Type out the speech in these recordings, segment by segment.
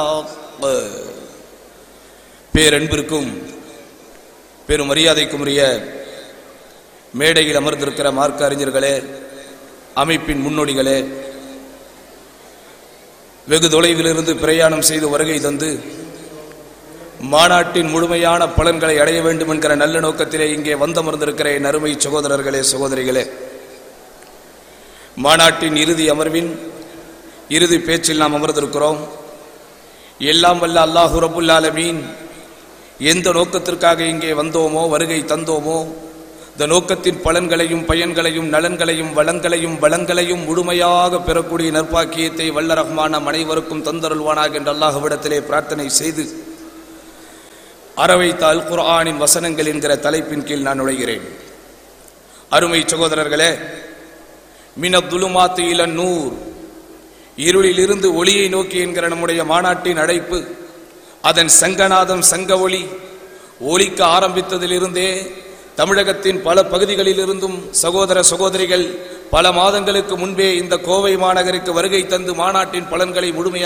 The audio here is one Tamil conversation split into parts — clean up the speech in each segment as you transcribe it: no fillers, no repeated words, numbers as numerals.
பேரன்பிற்கும் பெரும் மரியாதைக்கும் உரிய மேடையில் அமர்ந்திருக்கிற மார்க்க அறிஞர்களே, அமைப்பின் முன்னோடிகளே, வெகு தொலைவிலிருந்து பிரயாணம் செய்து வருகை தந்து மாநாட்டின் முழுமையான பலன்களை அடைய வேண்டும் என்கிற நல்ல நோக்கத்திலே இங்கே வந்தமர்ந்திருக்கிற என் அருமை சகோதரர்களே, சகோதரிகளே, மாநாட்டின் இறுதி அமர்வின் இறுதி பேச்சில் நாம் அமர்ந்திருக்கிறோம். எல்லாம் வல்ல அல்லாஹு ரப்புல் ஆலமீன் எந்த நோக்கத்திற்காக இங்கே வந்தோமோ, வருகை தந்தோமோ, இந்த நோக்கத்தின் பலன்களையும் பயன்களையும் நலன்களையும் வளங்களையும் முழுமையாக பெறக்கூடிய நற்பாக்கியத்தை வல்ல ரஹ்மான் நம் அனைவருக்கும் தந்தருள்வானாக என்று அல்லாஹ்விடத்திலே பிரார்த்தனை செய்து அரவைத்த அல் குர்ஆனின் வசனங்கள் என்கிற தலைப்பின் கீழ் நான் நுழைகிறேன். அருமை சகோதரர்களே, மினத்துலுமாத்தி இலன் நூர், இருளிலிருந்து ஒளியை நோக்கி என்கிற நம்முடைய மாநாட்டின் அழைப்பு, அதன் சங்கநாதம் சங்க ஒளி ஒலிக்க ஆரம்பித்ததிலிருந்தே தமிழகத்தின் பல பகுதிகளிலிருந்தும் சகோதர சகோதரிகள் பல மாதங்களுக்கு முன்பே இந்த கோவை மாநகருக்கு வருகை தந்து மாநாட்டின் பலன்களை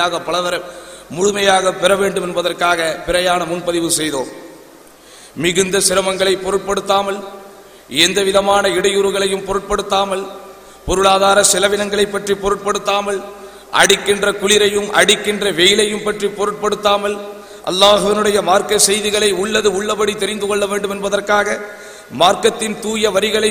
முழுமையாக பெற வேண்டும் என்பதற்காக பிரயாண முன்பதிவு செய்தோம். மிகுந்த சிரமங்களை பொருட்படுத்தாமல், எந்த விதமான இடையூறுகளையும் பொருட்படுத்தாமல், பொருளாதார செலவினங்களை பற்றி பொருட்படுத்தாமல், அடிக்கின்ற குளிரையும் அடிக்கின்ற வெயிலையும் பற்றி பொருட்படுத்தாமல், அல்லாஹ்வினுடைய மார்க்க செய்திகளை உள்ளது உள்ளபடி தெரிந்து கொள்ள வேண்டும் என்பதற்காக, மார்க்கத்தின் தூய வரிகளை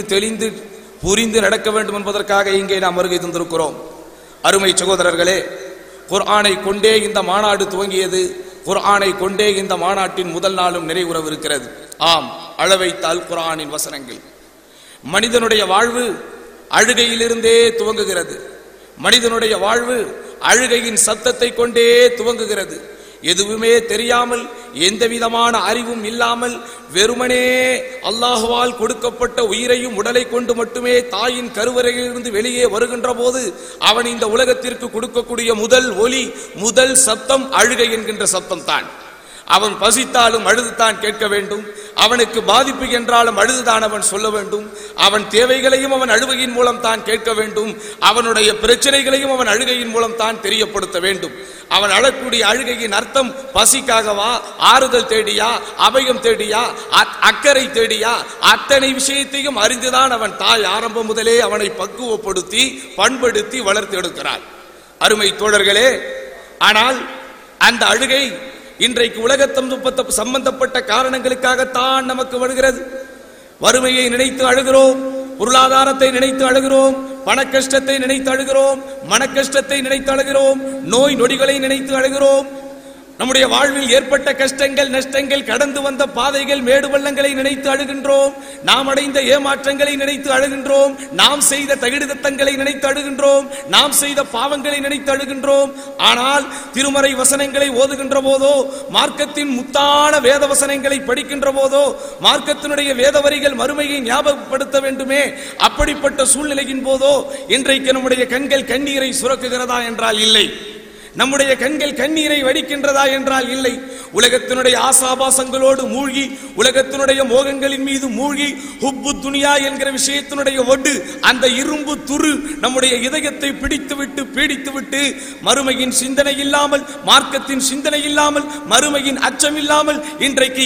புரிந்து நடக்க வேண்டும் என்பதற்காக இங்கே நாம் வருகை தந்திருக்கிறோம். அருமை சகோதரர்களே, குர்ஆனை கொண்டே இந்த மாநாடு துவங்கியது. குர்ஆனை கொண்டே இந்த மாநாட்டின் முதல் நாளும் நிறைவுறவிருக்கிறது. ஆம், அளவைத்த அல் குர்ஆனின் வசனங்கள். மனிதனுடைய வாழ்வு அழுகையிலிருந்தே துவங்குகிறது. மனிதனுடைய வாழ்வு அழுகையின் சத்தத்தை கொண்டே துவங்குகிறது. எதுவுமே தெரியாமல், எந்த விதமான அறிவும் இல்லாமல், வெறுமனே அல்லாஹ்வால் கொடுக்கப்பட்ட உயிரையும் உடலை கொண்டு மட்டுமே தாயின் கருவறையிலிருந்து வெளியே வருகின்ற போது அவன் இந்த உலகத்திற்கு கொடுக்கக்கூடிய முதல் ஒலி, முதல் சத்தம் அழுகை என்கின்ற சத்தம் தான். அவன் பசித்தாலும் அழுதுதான் கேட்க வேண்டும். அவனுக்கு பாதிப்பு என்றாலும் அழுதுதான் அவன் சொல்ல வேண்டும். அவன் தேவைகளையும் அவன் அழுகையின் மூலம் தான் கேட்க வேண்டும். அவனுடைய பிரச்சனைகளையும் அவன் அழுகையின் மூலம் தான் தெரியப்படுத்த வேண்டும். அவன் அழக்கூடிய அழுகையின் அர்த்தம் பசிக்காகவா, ஆறுதல் தேடியா, அபயம் தேடியா, அக்கறை தேடியா, அத்தனை விஷயத்தையும் அறிந்துதான் அவன் தாய் ஆரம்பம் முதலே அவனை பக்குவப்படுத்தி பண்படுத்தி வளர்த்து எடுக்கிறார். அருமை தோழர்களே, ஆனால் அந்த அழுகை இன்றைக்கு உலகத்தம் சம்பந்தப்பட்ட காரணங்களுக்காகத்தான் நமக்கு வருகிறது. வறுமையை நினைத்து அழுகிறோம், பொருளாதாரத்தை நினைத்து அழுகிறோம், பண கஷ்டத்தை நினைத்து அழுகிறோம், மன கஷ்டத்தை நினைத்து அழுகிறோம், நோய் நொடிகளை நினைத்து அழுகிறோம். நம்முடைய வாழ்வில் ஏற்பட்ட கஷ்டங்கள் நஷ்டங்கள், கடந்து வந்த பாதைகள் மேடு பள்ளங்களை நினைத்து அழுகின்றோம். நாம் அடைந்த ஏமாற்றங்களை நினைத்து அழுகின்றோம். நாம் செய்த தகிடுதத்தங்களை நினைத்து அழுகின்றோம். நாம் செய்த பாவங்களை நினைத்து அழுகின்றோம். ஆனால் திருமறை வசனங்களை ஓதுகின்ற போதோ, மார்க்கத்தின் முத்தான வேத வசனங்களை படிக்கின்ற போதோ, மார்க்கத்தினுடைய வேத வரிகள் மறுமையை ஞாபகப்படுத்த வேண்டுமே, அப்படிப்பட்ட சூழ்நிலையின் போதோ இன்றைக்கு நம்முடைய கண்கள் கண்ணீரை சுரக்குகிறதா என்றால் இல்லை. நம்முடைய கண்கள் கண்ணீரை வடிக்கின்றதா என்றால் இல்லை. உலகத்தினுடைய ஆசாபாசங்களோடு மூழ்கி, உலகத்தினுடைய மோகங்களின் மீது மூழ்கி, ஹுப்பு துனியா என்கிற விஷயத்தினுடைய ஒடு, அந்த இரும்பு துரு நம்முடைய இதயத்தை பீடித்துவிட்டு மறுமையின் சிந்தனை இல்லாமல், மார்க்கத்தின் சிந்தனை இல்லாமல், மறுமையின் அச்சம் இல்லாமல் இன்றைக்கு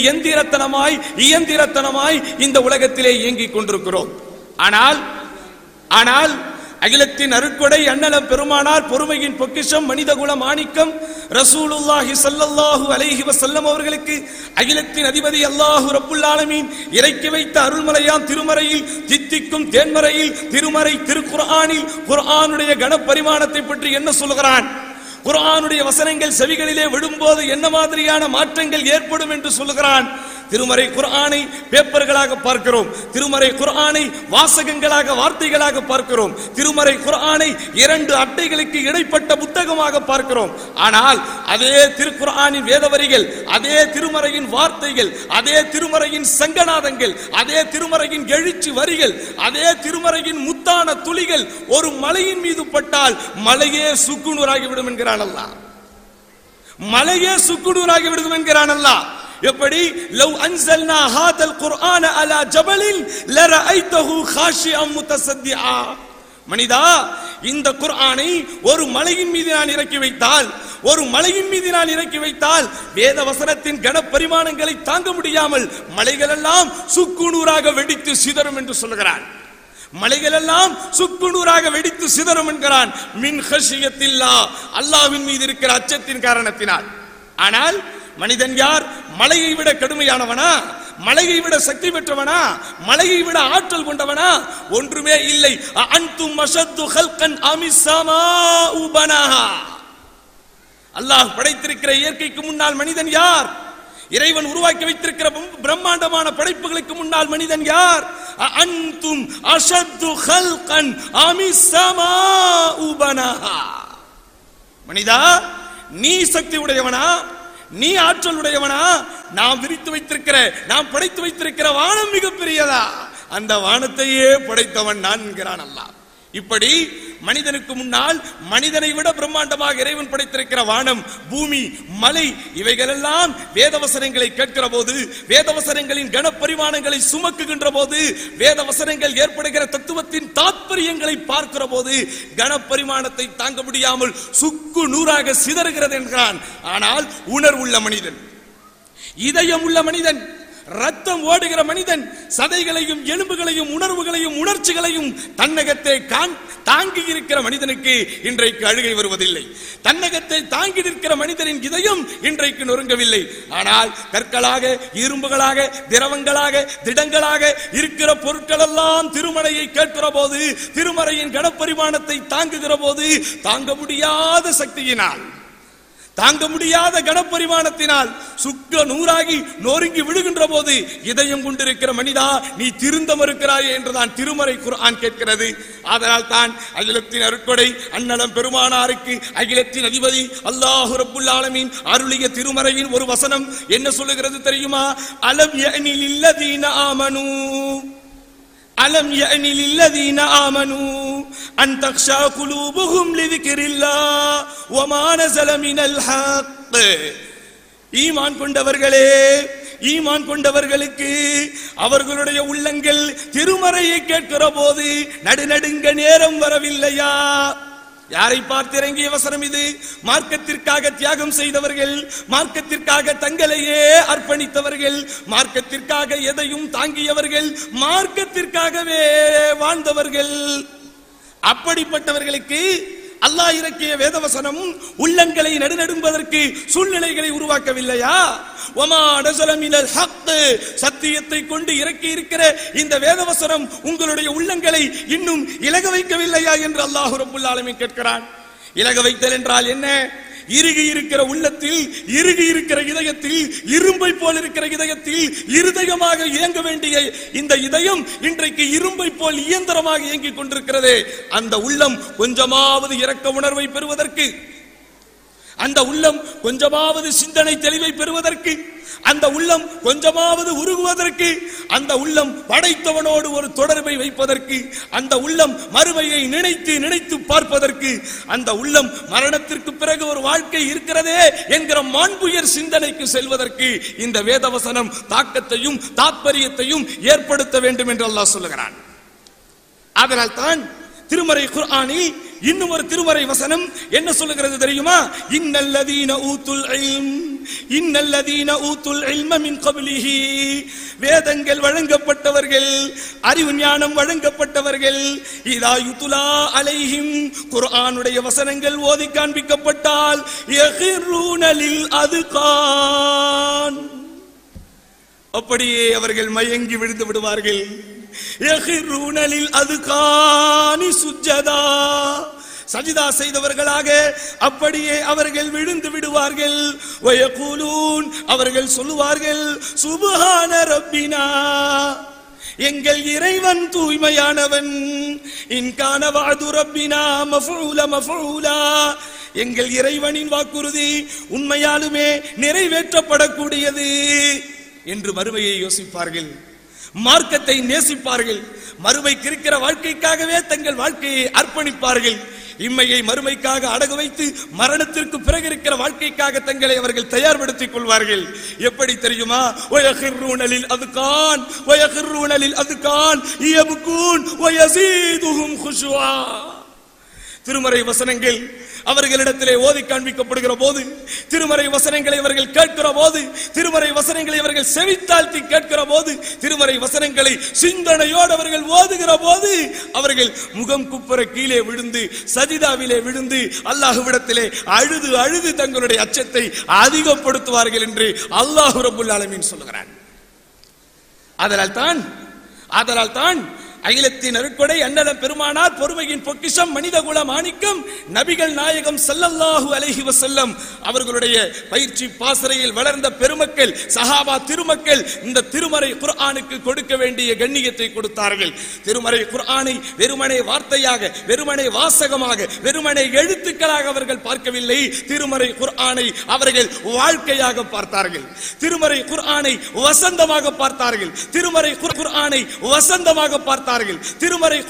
இயந்திரத்தனமாய் இந்த உலகத்திலே இயங்கிக் கொண்டிருக்கிறோம். ஆனால் அகிலத்தின் அருட்கொடை அண்ணலம் பெருமானார் பொறுமையின் பொக்கிஷம் மனிதகுல மாணிக்கம் ரசூலுல்லாஹி ஸல்லல்லாஹு அலைஹி வஸல்லம் அவர்களுக்கு அகிலத்தின் அதிபதி அல்லாஹு ரப்புல் ஆலமீன் இறக்கி வைத்த அருள்மலையாம் திருமறையில், தித்திக்கும் தேன்மறையில், திருமறை திருக்குர்ஆனில் குர்ஆனுடைய கனப்பரிமாணத்தை பற்றி என்ன சொல்கிறான்? குர்ஆனுடைய வசனங்கள் செவிகளிலே விடும்போது என்ன மாதிரியான மாற்றங்கள் ஏற்படும் என்று சொல்லுகிறான். திருமறை குர்ஆனை பேப்பர்களாக பார்க்கிறோம். திருமறை குர்ஆனை வாசகங்களாக, வார்த்தைகளாக பார்க்கிறோம். திருமறை குர்ஆனை 2 அட்டைகளுக்கு இடைப்பட்ட புத்தகமாக பார்க்கிறோம். ஆனால் அதே திருக்குர்ஆனின் வேதவரிகள், அதே திருமறையின் வார்த்தைகள், அதே திருமறையின் சங்கநாதங்கள், அதே திருமறையின் எழுச்சி வரிகள், அதே திருமறையின் முத்தான துளிகள் ஒரு மலையின் மீது பட்டால் மலையே சுக்குநூறாகிவிடும் என்கிறான் அல்லாஹ். மலையே சுக்குநூறாகிவிடும் என்கிறான் அல்லாஹ். எப்படி? லவ் அன்ஸல்னா ஹாதல் குர்ஆன அலா ஜபலின் லரஐதஹு காஷிஅம் முத்தஸத்திஆ. மனிதா, இந்த குர்ஆனை ஒரு மலையின் மீது நான் இறக்கி வைத்தால், ஒரு மலையின் மீது நான் இறக்கி வைத்தால் வேத வசனத்தின் கனப்பரிமாணங்களை தாங்க முடியாமல் மலைகள் எல்லாம் சுக்குநூறாக வெடித்து சிதறும் என்று சொல்கிறான். மலைகள் எல்லாம் சுக்குநூறாக வெடித்து சிதறும் என்கிறான். மின் ஹஷியத்தில்லாஹ், அல்லாஹ்வின் மீது இருக்கிற அச்சத்தின் காரணத்தினால். ஆனால் மனிதன் யார்? மலையை விட கடுமையானவனா? மலையை விட சக்தி பெற்றவனா? மலையை விட ஆற்றல் கொண்டவனா? ஒன்றுமே இல்லை. அன்தும் அஷத்து ஹல்கன் அமிஸ் ஸமாஉ பனாஹா. அல்லாஹ் படைத்திருக்கிற இயற்கைக்கு முன்னால் மனிதன் யார்? இறைவன் உருவாக்கி வைத்திருக்கிற பிரம்மாண்டமான படைப்புகளுக்கு முன்னால் மனிதன் யார்? அன்தும் அஷத்து ஹல்கன் அமிஸ் ஸமாஉ பனாஹா. மனிதா, நீ சக்தி உடையவனா? நீ ஆற்றல் உடையவனா? நாம் விரித்து வைத்திருக்கிற, நாம் படைத்து வைத்திருக்கிற வானம் மிக பெரியதா? அந்த வானத்தையே படைத்தவன் நான் என்கிறான் அல்லாஹ். இப்படி மனிதனுக்கு முன்னால் மனிதனை விட பிரம்மாண்டமாக இறைவன் படைத்திருக்கிற வானம், பூமி, மலை, இவைகளெல்லாம் வேதவசனங்களை கேட்கிற போது, வேதவசனங்களின் கனப்பரிமாணங்களை சுமக்குகின்ற போது, வேதவசனங்கள் ஏற்படுகிற தத்துவத்தின் தாத்பரியங்களை பார்க்கிற போது கனப்பரிமாணத்தை தாங்க முடியாமல் சுக்கு நூறாக சிதறுகிறது என்கிறான். ஆனால் உணர்வுள்ள மனிதன், இதயம் உள்ள மனிதன், ரத்தம் ஓடுகிற மனிதன், சதைகளையும் எலும்புகளையும் உணர்வுகளையும் உணர்ச்சிகளையும் தன்னகத்தை தாங்கி இருக்கிற மனிதனுக்கு இன்றைக்கு அழுகை வருவதில்லை. தன்னகத்தை தாங்கி நிற்கிற மனிதனின் இதயம் இன்றைக்கு நொறுங்கவில்லை. ஆனால் கற்களாக, இரும்புகளாக, திரவங்களாக, திடங்களாக இருக்கிற பொருட்கள் எல்லாம் திருமறையை கேட்கிற போது, திருமறையின் கனப்பரிமாணத்தை தாங்குகிற போது, தாங்க முடியாத சக்தியினால், தாங்க முடியாத கனப்பரிமாணத்தினால் சுக்க நூறாகி நொறுங்கி விடுகின்ற போது இதயம் கொண்டிருக்கிற மனிதா, நீ திருந்த மறுக்கிறாயே என்றுதான் திருமறை குர்ஆன் கேட்கிறது. அதனால் தான் அகிலத்தின் அருட்கொடை அன்னலம் பெருமானாருக்கு அகிலத்தின் அதிபதி அல்லாஹ் ரப்புல் ஆலமீன் அருளிய திருமறையின் ஒரு வசனம் என்ன சொல்லுகிறது தெரியுமா? அலம் யஅனி லில்லதீன ஆமனூ, அலம் யஅனி லில்லதீன ஆமனூ அன் தக்ஷா குலூபுஹும் லிذிக்ரில்லாஹ் வமா நஸல மினல் ஹக். ஈமான் கொண்டவர்களே, ஈமான் கொண்டவர்களுக்கு அவர்களுடைய உள்ளங்கள் திருமறையை கேட்கிற போது நடுநடுங்க நேரம் வரவில்லையா? யாரை பார்த்து இறங்கிய வசனம் இது? மார்க்கத்திற்காக தியாகம் செய்தவர்கள், மார்க்கத்திற்காக தங்களையே அர்ப்பணித்தவர்கள், மார்க்கத்திற்காக எதையும் தாங்கியவர்கள், மார்க்கத்திற்காகவே வாழ்ந்தவர்கள். அப்படிப்பட்டவர்களுக்கு அல்லாஹ் இறக்கிய வேதவசனம் உள்ளங்களை நடுநடுங்குவதற்கு சூழ்நிலைகளை உருவாக்கவில்லையா? வமா நஸல மினல் ஹக், சத்தியத்தை கொண்டு இறக்கி இருக்கிற இந்த வேதவசனம் உங்களுடைய உள்ளங்களை இன்னும் இலக வைக்கவில்லையா என்று அல்லாஹ் ரப்புல் ஆலமீன் கேட்கிறான். இலக வைத்தல் என்றால் என்ன? இறுகி இருக்கிற உள்ளத்தில், இறுகி இருக்கிற இதயத்தில், இரும்பை போல் இருக்கிற இதயத்தில் இருதயமாக இயங்க வேண்டிய இந்த இதயம் இன்றைக்கு இரும்பை போல் இயந்திரமாக இயங்கிக் கொண்டிருக்கிறது. அந்த உள்ளம் கொஞ்சமாவது இரக்க உணர்வை பெறுவதற்கு, அந்த உள்ளம் கொஞ்சமாவது சிந்தனை தெளிவை பெறுவதற்கு, அந்த உள்ளம் கொஞ்சமாவது உருகுவதற்கு, அந்த உள்ளம் படைத்தவனோடு ஒரு தொடர்பை வைப்பதற்கு, அந்த உள்ளம் மறுமையை நினைத்து நினைத்து பார்ப்பதற்கு, அந்த உள்ளம் மரணத்திற்கு பிறகு ஒரு வாழ்க்கை இருக்கிறதே என்கிற மாண்புயர் சிந்தனைக்கு செல்வதற்கு இந்த வேதவசனம் தாக்கத்தையும் தாத்பரியத்தையும் ஏற்படுத்த வேண்டும் என்று அல்லாஹ் சொல்லுகிறான். அதனால் தான் திருமறை குர்ஆனில் இன்னும் ஒரு திருமறை வசனம் என்ன சொல்லுகிறது தெரியுமா? இன்னல்லதீன ஊத்துல் இல்ம், இன்னல்லதீன ஊத்துல் இல்ம மின் கப்லிஹி, வேதங்கள் வழங்கப்பட்டவர்கள், அறிவு ஞானம் வழங்கப்பட்டவர்கள், இதா யுதுலா அலைஹிம், குர்ஆனுடைய வசனங்கள் ஓதி காண்பிக்கப்பட்டால் யகிரூன லில் அதுகான், அப்படியே அவர்கள் மயங்கி விழுந்து விடுவார்கள். யகிரூன லில் அதுகானி சுஜ்ஜதா, சஜிதா செய்தவர்களாக அப்படியே அவர்கள் விழுந்து விடுவார்கள். வயகூலூன், அவர்கள் சொல்லுவார்கள், சுப்ஹான ரப்பினா, எங்கள் இறைவன் தூய்மையானவன். இன்கான வஅது ரப்பினா மஃஊல மஃஊலா, எங்கள் இறைவனின் வாக்குறுதி உண்மையாலுமே நிறைவேற்றப்படக்கூடியது என்று மறுமையை யோசிப்பார்கள், மார்க்கத்தை நேசிப்பார்கள், மறுமைக்கு இருக்கிற வாழ்க்கைக்காகவே தங்கள் வாழ்க்கையை அர்ப்பணிப்பார்கள். இம்மையை மறுமைக்காக அடகு வைத்து மரணத்திற்கு பிறகு இருக்கிற வாழ்க்கைக்காக தங்களை அவர்கள் தயார்படுத்திக் கொள்வார்கள். எப்படி தெரியுமா? வயகிர்ரூன லில் அதுகான், வயகிர்ரூன லில் அதுகான் யப்கூன் வயஸீதுஹும் குஷூஆ. திருமறை வசனங்கள் அவர்களிடத்திலே ஓதி காண்பிக்கப்படுகிற போது, திருமறை வசனங்களை அவர்கள் கேட்கிற போது, திருமறை வசனங்களை அவர்கள் செவித்தாழ்த்தி கேட்கிற போது, திருமறை வசனங்களை சிந்தனையோடு அவர்கள் ஓதுகிற போது அவர்கள் முகம் குப்புற கீழே விழுந்து சஜிதாவிலே விழுந்து அல்லாஹ்விடத்திலே அழுது அழுது தங்களுடைய அச்சத்தை அதிகப்படுத்துவார்கள் என்று அல்லாஹ் ரப்பல் ஆலமீன் சொல்கிறான். அதனால் தான் அகிலத்தின் அருட்கொடை அண்ணலம் பெருமானார் பொறுமையின் பொக்கிஷம் மனித குல மாணிக்கம் நபிகள் நாயகம் ஸல்லல்லாஹு அலைஹி வஸல்லம் அவர்களுடைய பயிற்சி பாசறையில் வளர்ந்த பெருமக்கள் சஹாபா திருமக்கள் இந்த திருமறை குர்ஆனுக்கு கொடுக்க வேண்டிய கண்ணியத்தை கொடுத்தார்கள். திருமறை குர்ஆனை வெறுமனே வார்த்தையாக, வெறுமனே வாசகமாக, வெறுமனே எழுத்துக்களாக அவர்கள் பார்க்கவில்லை. திருமறை குர்ஆனை அவர்கள் வாழ்க்கையாக பார்த்தார்கள். திருமறை குர்ஆனை வசந்தமாக பார்த்தார்கள். திருமறை குர்ஆனை வசந்தமாக பார்த்தார்கள். திருமறை